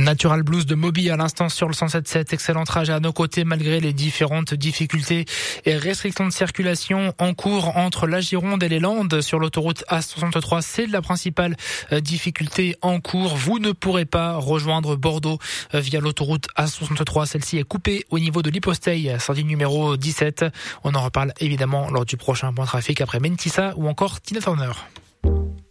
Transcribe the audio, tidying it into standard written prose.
Natural Blues de Moby à l'instant sur le 107.7. Excellent trajet à nos côtés malgré les différentes difficultés et restrictions de circulation en cours entre la Gironde et les Landes sur l'autoroute A63. C'est la principale difficulté en cours. Vous ne pourrez pas rejoindre Bordeaux via l'autoroute A63. Celle-ci est coupée au niveau de l'Hyposteil, sortie numéro 17. On en reparle évidemment lors du prochain point trafic après Mentissa ou encore Tina Turner.